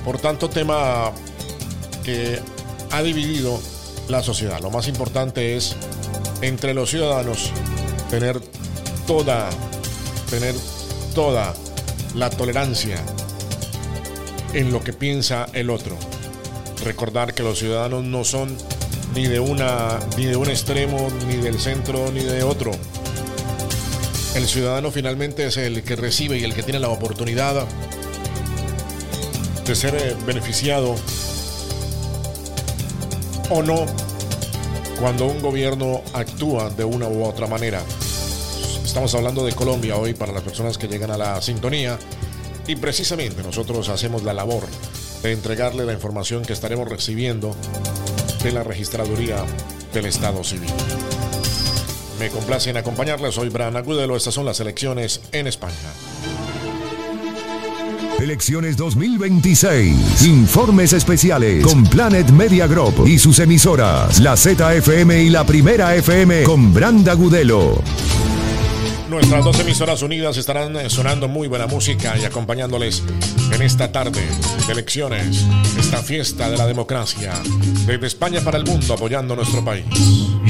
Por tanto, tema que ha dividido la sociedad. Lo más importante es, entre los ciudadanos, tener toda la tolerancia en lo que piensa el otro. Recordar que los ciudadanos no son ni de un extremo, ni del centro, ni de otro. El ciudadano finalmente es el que recibe y el que tiene la oportunidad de ser beneficiado o no cuando un gobierno actúa de una u otra manera. Estamos hablando de Colombia hoy para las personas que llegan a la sintonía, y precisamente nosotros hacemos la labor de entregarle la información que estaremos recibiendo de la Registraduría del Estado Civil. Me complace en acompañarles. Soy Bran Agudelo. Estas son las elecciones en España. Elecciones 2026. Informes especiales con Planet Media Group y sus emisoras, la ZFM y la Primera FM, con Bran Agudelo. Nuestras dos emisoras unidas estarán sonando muy buena música y acompañándoles en esta tarde de elecciones, esta fiesta de la democracia, desde España para el mundo, apoyando nuestro país.